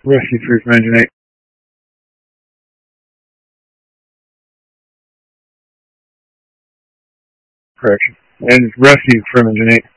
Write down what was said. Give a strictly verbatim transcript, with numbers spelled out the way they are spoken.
Rescue three from engine eight. Correction. And rescue from engine eight.